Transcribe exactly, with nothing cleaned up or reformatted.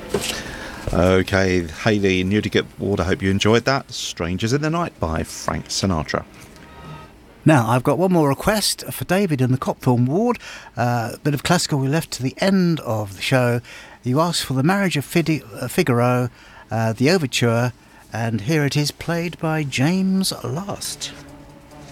Okay, Hayley Newdigate Ward, I hope you enjoyed that. Strangers in the Night by Frank Sinatra. Now, I've got one more request for David in the Copthorne Ward. Uh, a bit of classical we left to the end of the show. You asked for The Marriage of Fidi- uh, Figaro, uh, the Overture, and here it is played by James Last.